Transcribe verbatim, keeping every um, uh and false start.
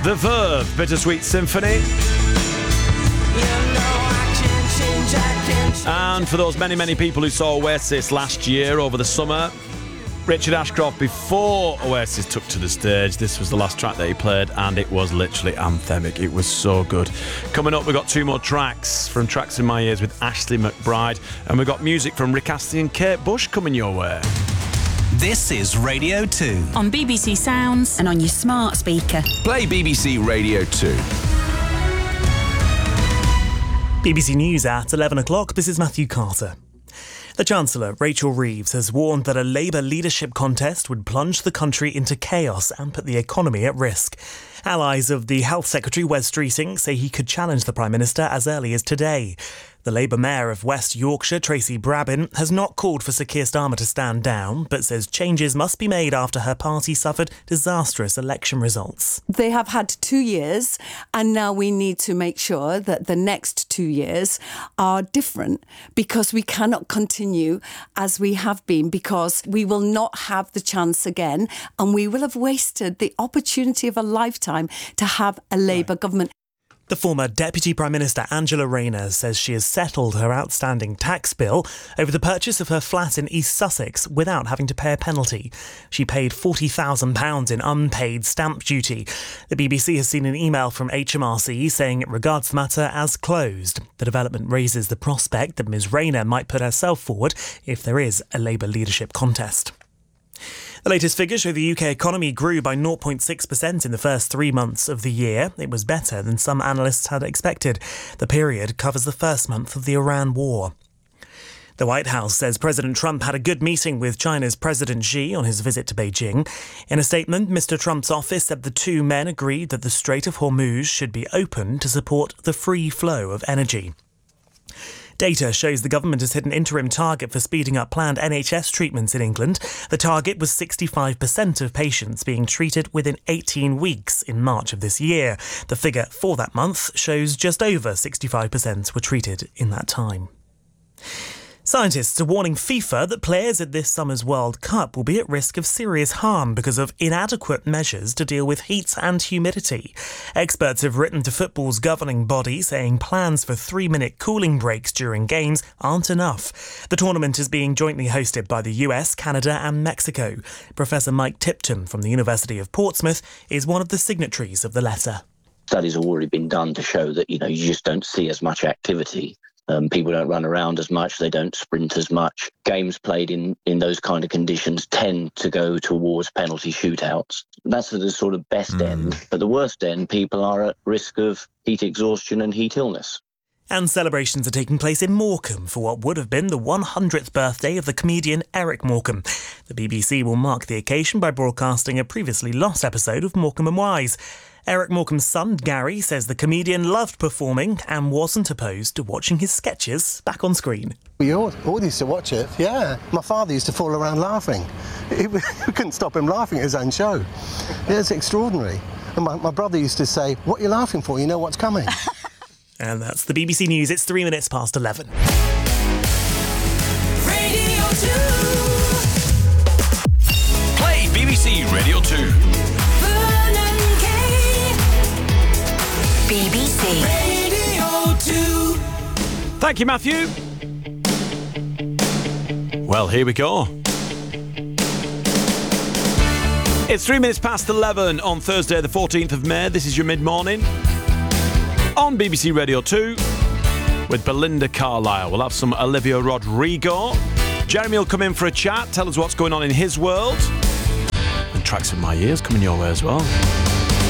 The Verve, Bittersweet Symphony. And for those many, many people who saw Oasis last year over the summer, Richard Ashcroft, before Oasis took to the stage, this was the last track that he played, and it was literally anthemic. It was so good. Coming up, we've got two more tracks from Tracks in My Ears with Ashley McBride, and we've got music from Rick Astley and Kate Bush coming your way. This is Radio two. On B B C Sounds and on your smart speaker. Play B B C Radio two. B B C News at eleven o'clock. This is Matthew Carter. The Chancellor, Rachel Reeves, has warned that a Labour leadership contest would plunge the country into chaos and put the economy at risk. Allies of the Health Secretary, Wes Streeting, say he could challenge the Prime Minister as early as today. The Labour Mayor of West Yorkshire, Tracy Brabin, has not called for Sir Keir Starmer to stand down, but says changes must be made after her party suffered disastrous election results. They have had two years, and now we need to make sure that the next two years are different, because we cannot continue as we have been, because we will not have the chance again, and we will have wasted the opportunity of a lifetime to have a Labour right. government. The former Deputy Prime Minister Angela Rayner says she has settled her outstanding tax bill over the purchase of her flat in East Sussex without having to pay a penalty. She paid forty thousand pounds in unpaid stamp duty. The B B C has seen an email from H M R C saying it regards the matter as closed. The development raises the prospect that Ms Rayner might put herself forward if there is a Labour leadership contest. The latest figures show the U K economy grew by zero point six percent in the first three months of the year. It was better than some analysts had expected. The period covers the first month of the Iran war. The White House says President Trump had a good meeting with China's President Xi on his visit to Beijing. In a statement, Mister Trump's office said the two men agreed that the Strait of Hormuz should be open to support the free flow of energy. Data shows the government has hit an interim target for speeding up planned N H S treatments in England. The target was sixty-five percent of patients being treated within eighteen weeks in March of this year. The figure for that month shows just over sixty-five percent were treated in that time. Scientists are warning FIFA that players at this summer's World Cup will be at risk of serious harm because of inadequate measures to deal with heat and humidity. Experts have written to football's governing body saying plans for three-minute cooling breaks during games aren't enough. The tournament is being jointly hosted by the U S, Canada and Mexico. Professor Mike Tipton from the University of Portsmouth is one of the signatories of the letter. Studies have already been done to show that, you know, you just don't see as much activity. Um, people don't run around as much, they don't sprint as much. Games played in, in those kind of conditions tend to go towards penalty shootouts. That's the sort of best mm. end. But the worst end, people are at risk of heat exhaustion and heat illness. And celebrations are taking place in Morecambe for what would have been the one hundredth birthday of the comedian Eric Morecambe. The B B C will mark the occasion by broadcasting a previously lost episode of Morecambe and Wise. Eric Morecambe's son, Gary, says the comedian loved performing and wasn't opposed to watching his sketches back on screen. We all, all used to watch it, yeah. My father used to fall around laughing. It, we couldn't stop him laughing at his own show. Yeah, it's extraordinary. And my, my brother used to say, "What are you laughing for? You know what's coming." And that's the B B C News. It's three minutes past eleven. Radio two. Play B B C Radio two. B B C Radio two. Thank you, Matthew. Well, here we go. It's three minutes past eleven on Thursday, the fourteenth of May. This is your mid-morning on B B C Radio two with Belinda Carlisle. We'll have some Olivia Rodrigo. Jeremy will come in for a chat, tell us what's going on in his world. And Tracks in My Ears coming your way as well.